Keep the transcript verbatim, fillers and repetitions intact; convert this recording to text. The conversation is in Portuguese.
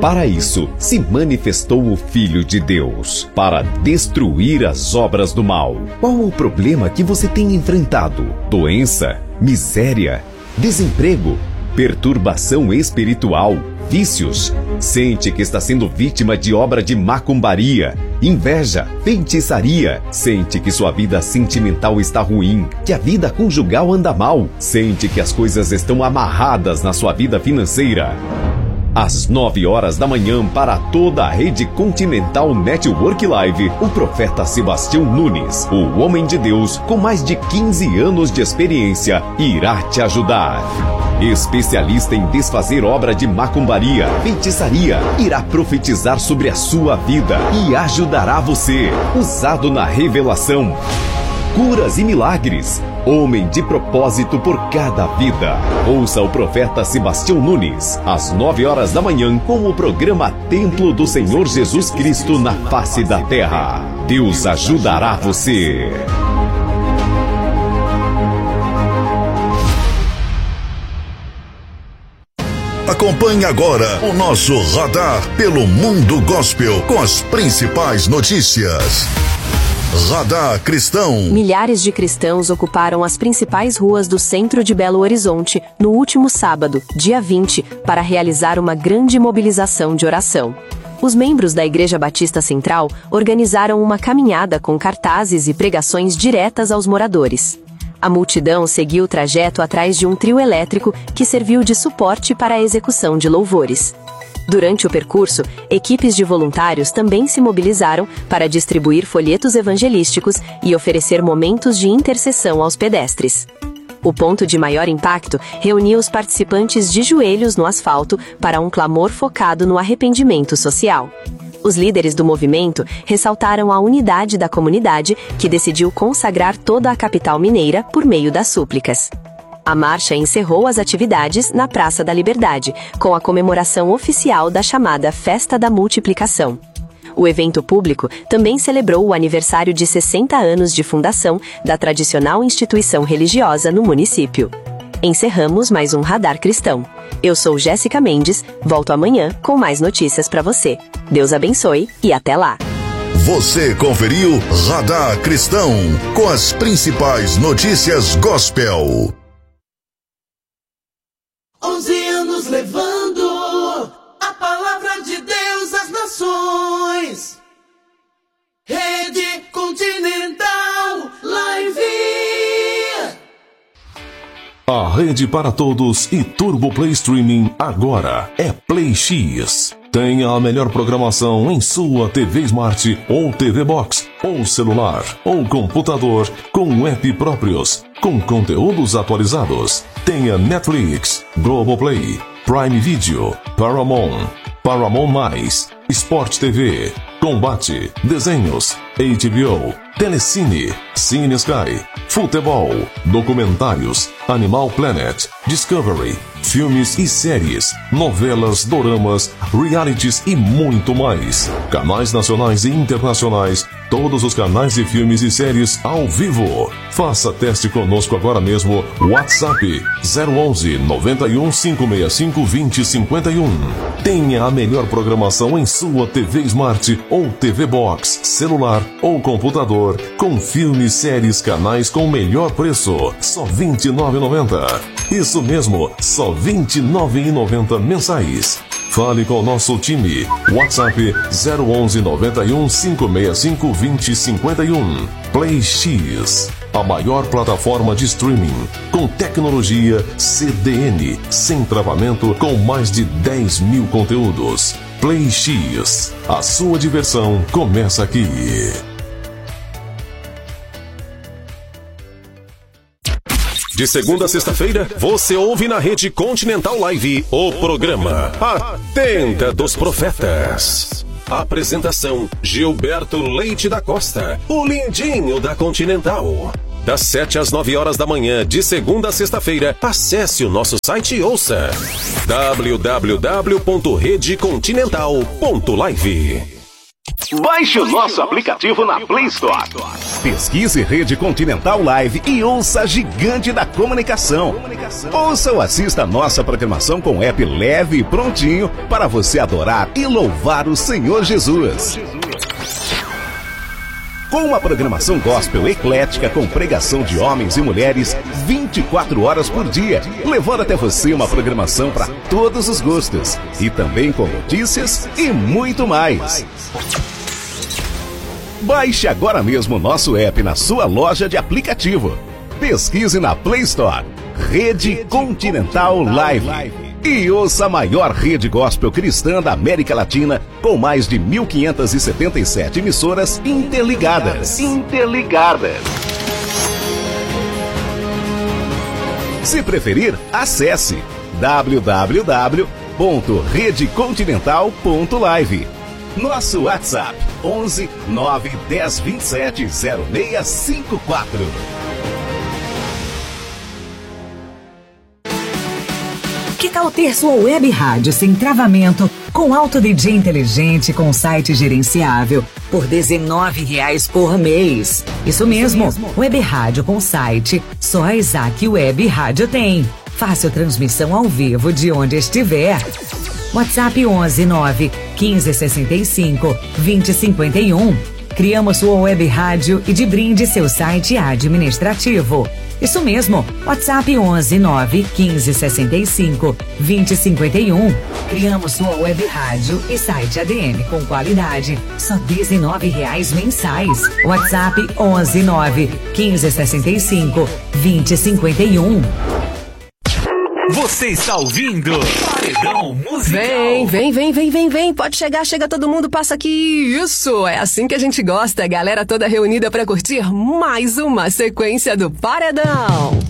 Para isso, se manifestou o Filho de Deus, para destruir as obras do mal. Qual o problema que você tem enfrentado? Doença? Miséria? Desemprego? Perturbação espiritual? Vícios? Sente que está sendo vítima de obra de macumbaria, inveja, feitiçaria? Sente que sua vida sentimental está ruim, que a vida conjugal anda mal? Sente que as coisas estão amarradas na sua vida financeira? Às nove horas da manhã, para toda a Rede Continental Network Live, o profeta Sebastião Nunes, o homem de Deus com mais de quinze anos de experiência, irá te ajudar. Especialista em desfazer obra de macumbaria, feitiçaria, irá profetizar sobre a sua vida e ajudará você. Usado na revelação, curas e milagres. Homem de propósito por cada vida. Ouça o profeta Sebastião Nunes, às nove horas da manhã, com o programa Templo do Senhor Jesus Cristo na face da terra. Deus ajudará você. Acompanhe agora o nosso radar pelo mundo gospel com as principais notícias. Radar Cristão. Milhares de cristãos ocuparam as principais ruas do centro de Belo Horizonte no último sábado, dia vinte, para realizar uma grande mobilização de oração. Os membros da Igreja Batista Central organizaram uma caminhada com cartazes e pregações diretas aos moradores. A multidão seguiu o trajeto atrás de um trio elétrico que serviu de suporte para a execução de louvores. Durante o percurso, equipes de voluntários também se mobilizaram para distribuir folhetos evangelísticos e oferecer momentos de intercessão aos pedestres. O ponto de maior impacto reunia os participantes de joelhos no asfalto para um clamor focado no arrependimento social. Os líderes do movimento ressaltaram a unidade da comunidade, que decidiu consagrar toda a capital mineira por meio das súplicas. A marcha encerrou as atividades na Praça da Liberdade, com a comemoração oficial da chamada Festa da Multiplicação. O evento público também celebrou o aniversário de sessenta anos de fundação da tradicional instituição religiosa no município. Encerramos mais um Radar Cristão. Eu sou Jéssica Mendes, volto amanhã com mais notícias para você. Deus abençoe e até lá! Você conferiu Radar Cristão com as principais notícias gospel. Onze anos levando a palavra de Deus às nações. Rede Continental Live. A rede para todos e Turbo Play Streaming agora é Play X. Tenha a melhor programação em sua T V Smart ou T V Box, ou celular, ou computador, com app próprios, com conteúdos atualizados. Tenha Netflix, Globoplay, Prime Video, Paramount, Paramount mais, Sport T V, Combate, Desenhos, H B O, Telecine, Cine Sky, Futebol, Documentários, Animal Planet, Discovery, filmes e séries, novelas, doramas, realities e muito mais. Canais nacionais e internacionais, todos os canais de filmes e séries ao vivo. Faça teste conosco agora mesmo. WhatsApp zero onze, noventa e um, cinco seis cinco, vinte, cinquenta e um. Tenha a melhor programação em sua T V Smart ou T V Box, celular ou computador, com filmes, séries, canais com o melhor preço, só vinte e nove reais e noventa centavos. Isso mesmo, só vinte e nove reais e noventa centavos mensais. Fale com o nosso time. WhatsApp zero onze, noventa e um, cinco seis cinco, vinte, cinquenta e um. Play X, a maior plataforma de streaming, com tecnologia C D N, sem travamento, com mais de dez mil conteúdos. Play X, a sua diversão começa aqui. De segunda a sexta-feira, você ouve na Rede Continental Live o programa A Tenda dos Profetas. Apresentação: Gilberto Leite da Costa, o lindinho da Continental. Das sete às nove horas da manhã, de segunda a sexta-feira, acesse o nosso site e ouça w w w ponto rede continental ponto live. Baixe o nosso aplicativo na Play Store. Pesquise Rede Continental Live e ouça a gigante da comunicação. Ouça ou assista a nossa programação com app leve e prontinho para você adorar e louvar o Senhor Jesus. Com uma programação gospel eclética com pregação de homens e mulheres vinte e quatro horas por dia, levando até você uma programação para todos os gostos e também com notícias e muito mais. Baixe agora mesmo o nosso app na sua loja de aplicativo. Pesquise na Play Store Rede Continental Live e ouça a maior rede gospel cristã da América Latina com mais de mil quinhentas e setenta e sete emissoras interligadas. Interligadas. Se preferir, acesse w w w ponto rede continental ponto live. Nosso WhatsApp onze nove dez vinte e sete zero seis cinco quatro. Que tal ter sua web rádio sem travamento, com alto D J inteligente, com site gerenciável, por dezenove reais por mês? Isso mesmo, web rádio com site, só a Isaac Web Rádio tem. Fácil transmissão ao vivo de onde estiver. WhatsApp onze nove quinze sessenta e cinco vinte cinquenta e um. Criamos sua web rádio e de brinde seu site administrativo. Isso mesmo, WhatsApp onze nove quinze sessenta e cinco vinte cinquenta e um. Criamos sua web rádio e site A D M com qualidade, só dezenove reais mensais. WhatsApp onze nove quinze sessenta e cinco vinte cinquenta e um. Você está ouvindo Paredão Musical. Vem, vem, vem, vem, vem, vem. Pode chegar, chega todo mundo, passa aqui. Isso, é assim que a gente gosta. Galera toda reunida para curtir mais uma sequência do Paredão.